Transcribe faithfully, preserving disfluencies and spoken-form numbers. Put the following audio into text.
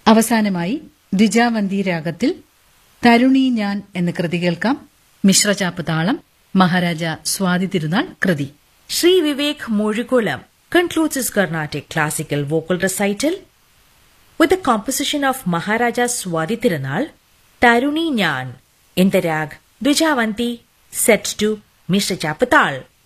അവസാനമായി ദ്വിജാവന്തി രാഗത്തിൽ തരുണീ ഞാൻ എന്ന കൃതി കേൾക്കാം. മിശ്രചാപ്പ് താളം, മഹാരാജ സ്വാതി തിരുനാൾ കൃതി. Sri Vivek Mozhikulam concludes his Carnatic classical vocal recital with the composition of Maharaja Swadi Tirunal, Taruni Nyan, in the rag Dvijavanti, set to Mishra Chapatal.